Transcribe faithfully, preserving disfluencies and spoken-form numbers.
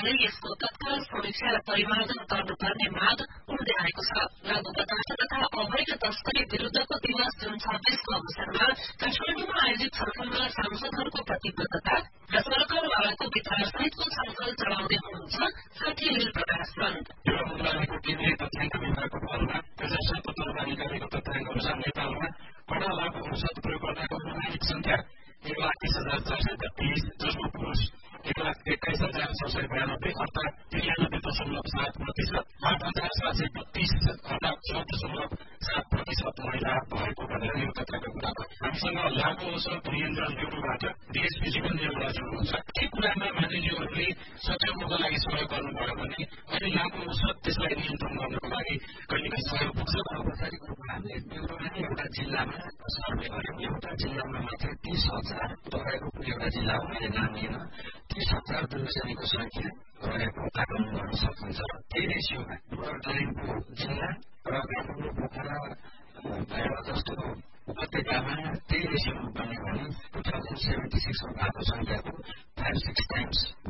मन्त्रालयले यसको तत्काल समीक्षा र परिमार्जन गर्नुपर्ने माग उठ्दै आएको छ। लागू पदार्थ तथा अवैध तस्करी विरुद्धको दिवस जुन छब्बीसको अवसरमा काठमाडौँमा आयोजित छलफलमा सांसदहरूको प्रतिबद्धता र सरकारवालाको विचार सहितको छलफल चलाउँदै हुनुहुन्छ साथी लील प्रकाश पन्त। मन्त्रालयको केन्द्रीय तथ्याङ्क विभागको पहलमा प्रजास्वास्थ्य तथा अधिकारीको तथ्याङ्क अनुसार नेपालमा कडा लाभ औषध प्रयोगकर्ताको अनुमानित संख्या एक लाख तीस हजार चार सय बत्तीस, जसमा पुरुष एक लाख एक्काइस हजार छ सय बयानब्बे अर्थात त्रियानब्बे दशमलव सात प्रतिशत, आठ हजार सात सय बत्तीस अर्थात छ दशमलव सात प्रतिशत महिला भएको भनेर यो तथ्यको कुरा भयो। हामीसँग लागू औषध नियन्त्रण ब्युरोबाट देश फिजिकल नियम हुनुहुन्छ। के कुरामा मानिसहरूले सच्याउनको लागि सहयोग गर्नुभयो भने अहिले लागू औषध त्यसलाई नियन्त्रण गर्नको लागि कहिले कहीँ सहयोग पुग्छ। औपचारिक रूपमा हामीले ब्युरोले एउटा जिल्लामा सर्वे गर्यौं। एउटा जिल्लामा मात्र तीस हजार तपाईँको एउटा जिल्ला हो, मैले नाम लिन, तीस हजार दुर्व्यसनीको संख्या रहेको आकलन गर्न सकिन्छ। त्यही रेसियोमा दार्जिलिङको जिल्ला र काठमाडौँ पोखरा भैरवा जस्तो उपत्यकामा त्यही रेसियोमा बन्यो भने टु थाउजन्ड सेभेन्टी सिक्समा भएको संख्याको फाइभ सिक्स टाइम्स